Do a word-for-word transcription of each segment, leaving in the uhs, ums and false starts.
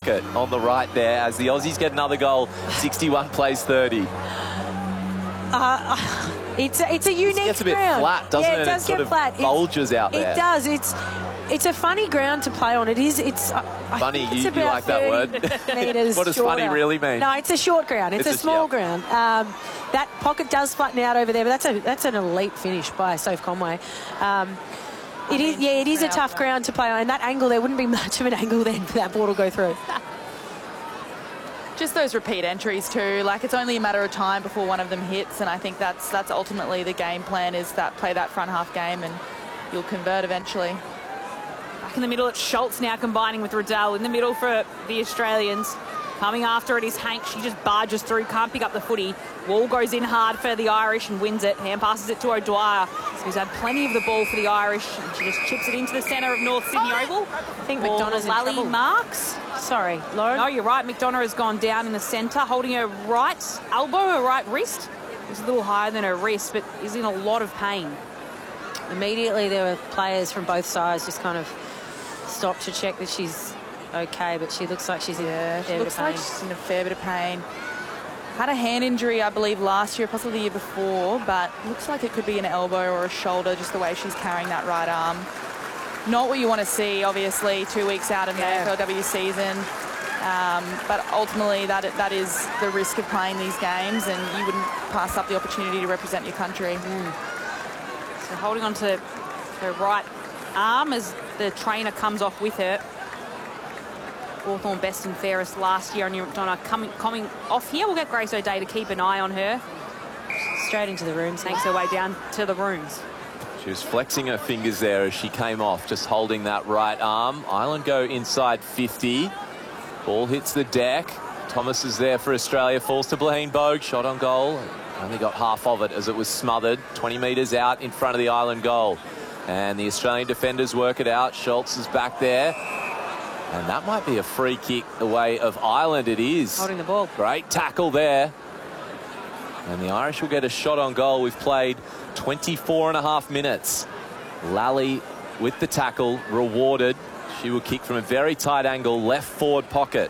pocket on the right there as the Aussies get another goal. sixty-one plays thirty. Uh, it's a, it's a unique ground. It gets a bit flat, doesn't yeah, it? it? Does it sort get of flat. bulges it, out there. It does. It's it's a funny ground to play on. It is. It's uh, funny. It's you, about you like that word? Meters What does shorter. funny really mean? No, it's a short ground. It's, it's a small yeah. ground. Um, that pocket does flatten out over there, but that's a that's an elite finish by Soph Conway. Um, It is, yeah, it is a tough ground to play on, and that angle, there wouldn't be much of an angle then for that ball to go through. Just those repeat entries too. Like, it's only a matter of time before one of them hits, and I think that's that's ultimately the game plan, is that play that front half game and you'll convert eventually. Back in the middle, it's Schultz now combining with Riddell. In the middle for the Australians. Coming after it is Hank. She just barges through, can't pick up the footy. Wall goes in hard for the Irish and wins it. Hand passes it to O'Dwyer, who's had plenty of the ball for the Irish. And she just chips it into the centre of North Sydney Oval. I think McDonough's in Lally trouble. Marks. Sorry, Lauren. No, you're right. McDonough has gone down in the centre, holding her right elbow, her right wrist. It's a little higher than her wrist, but is in a lot of pain. Immediately, there were players from both sides just kind of stopped to check that she's okay, but she looks like she's in Yeah, a she fair bit looks of like pain. she's in a fair bit of pain. Had a hand injury, I believe, last year, possibly the year before, but looks like it could be an elbow or a shoulder, just the way she's carrying that right arm. Not what you want to see, obviously, two weeks out in the Yeah. A F L W season. Um, but ultimately, that that is the risk of playing these games, and you wouldn't pass up the opportunity to represent your country. Mm. So holding on to her right arm as the trainer comes off with her. Hawthorn best and fairest last year on McDonough coming coming off here. We'll get Grace O'Day to keep an eye on her. Straight into the rooms. Takes her way down to the rooms. She was flexing her fingers there as she came off, just holding that right arm. Ireland go inside fifty. Ball hits the deck. Thomas is there for Australia. Falls to Blaine Bogue. Shot on goal. Only got half of it as it was smothered. twenty metres out in front of the Ireland goal. And the Australian defenders work it out. Schultz is back there. And that might be a free kick the way of Ireland. It is. Holding the ball. Great tackle there. And the Irish will get a shot on goal. We've played twenty-four and a half minutes. Lally with the tackle, rewarded. She will kick from a very tight angle, left forward pocket.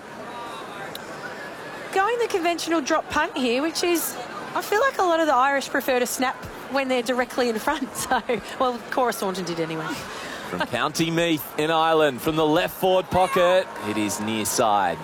Going the conventional drop punt here, which is, I feel like a lot of the Irish prefer to snap when they're directly in front. So, well, Cora Staunton did anyway. From County Meath in Ireland, from the left forward pocket, it is near side.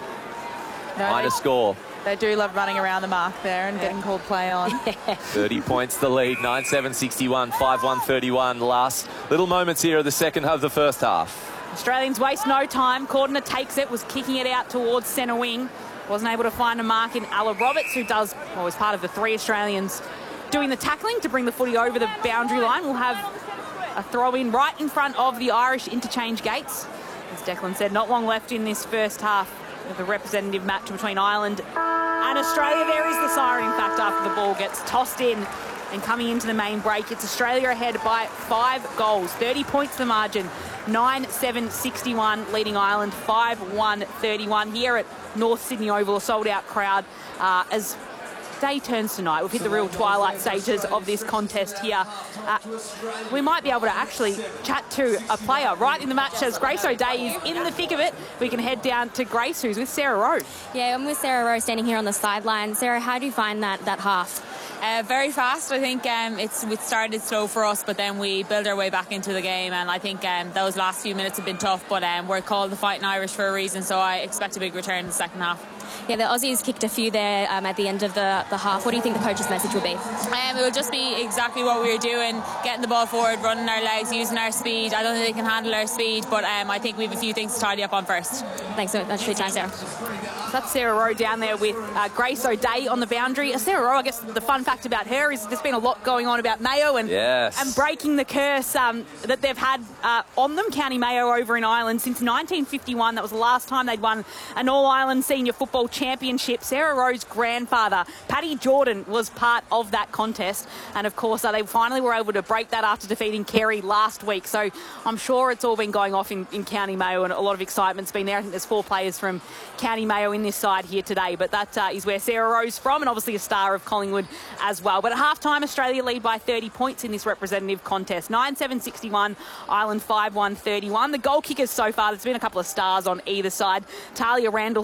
No, Minor they, score. they do love running around the mark there and yeah. getting called play on. Yeah. thirty points the lead, nine seven sixty-one, five one thirty-one. Last little moments here of the second of the first half. Australians waste no time. Cordner takes it, was kicking it out towards centre wing. Wasn't able to find a mark in Ella Roberts, who does, well, was part of the three Australians doing the tackling to bring the footy over the boundary line. We'll have a throw in right in front of the Irish interchange gates. As Declan said, not long left in this first half of the representative match between Ireland and Australia. There is the siren, in fact, after the ball gets tossed in. And coming into the main break, it's Australia ahead by five goals. thirty points the margin. nine seven sixty-one, leading Ireland five one thirty-one. Here at North Sydney Oval, a sold-out crowd uh, as day turns tonight. We've hit the real twilight stages of this contest here. Uh, we might be able to actually chat to a player right in the match as Grace O'Day is in the thick of it. We can head down to Grace, who's with Sarah Rowe. Yeah, I'm with Sarah Rowe standing here on the sideline. Sarah, how do you find that, that half? Uh, very fast. I think um, it's it started slow for us, but then we built our way back into the game, and I think um, those last few minutes have been tough, but um, we're called the Fighting Irish for a reason, so I expect a big return in the second half. Yeah, the Aussies kicked a few there um, at the end of the, the half. What do you think the coach's message will be? Um, it will just be exactly what we were doing, getting the ball forward, running our legs, using our speed. I don't think they can handle our speed, but um, I think we have a few things to tidy up on first. Thanks so much for your time, Sarah. So that's Sarah Rowe down there with uh, Grace O'Day on the boundary. Uh, Sarah Rowe, I guess the fun fact about her is there's been a lot going on about Mayo and, yes. and breaking the curse um, that they've had uh, on them, County Mayo over in Ireland, since nineteen fifty-one. That was the last time they'd won an All-Ireland Senior Football Championship. Sarah Rowe's grandfather, Paddy Jordan, was part of that contest. And, of course, uh, they finally were able to break that after defeating Kerry last week. So I'm sure it's all been going off in, in County Mayo and a lot of excitement's been there. I think there's four players from County Mayo in this side here today. But that uh, is where Sarah Rowe's from, and obviously a star of Collingwood as well. But at half-time, Australia lead by thirty points in this representative contest. nine seven sixty-one, Ireland five one thirty-one. The goal kickers so far, there's been a couple of stars on either side. Talia Randall